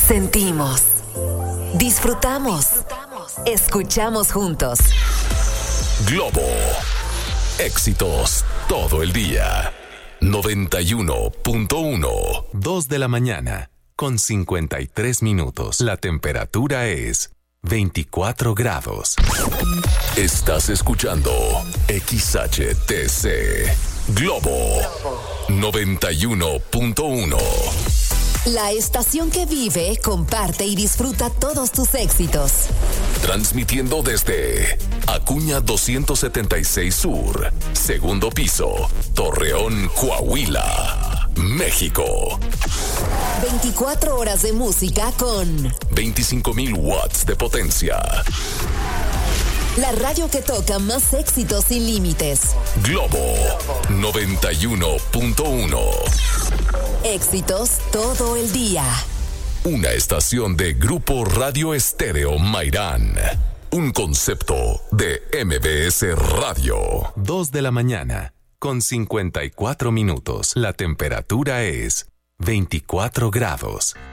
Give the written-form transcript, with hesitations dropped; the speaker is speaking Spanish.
Sentimos, disfrutamos, escuchamos juntos. Globo. Éxitos todo el día. 91.1. 2 de la mañana, con 53 minutos. La temperatura es 24 grados. Estás escuchando XHTC. Globo 91.1. La estación que vive, comparte y disfruta todos tus éxitos. Transmitiendo desde Acuña 276 Sur, segundo piso, Torreón, Coahuila, México. 24 horas de música con 25,000 watts de potencia. La radio que toca más éxitos sin límites. Globo 91.1. Éxitos todo el día. Una estación de Grupo Radio Estéreo Mairán. Un concepto de MBS Radio. 2 de la mañana, con 54 minutos. La temperatura es 24 grados.